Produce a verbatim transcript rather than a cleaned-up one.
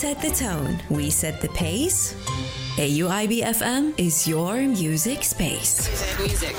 set the tone. We set the pace. A U I B F M is your music space. Music. Music.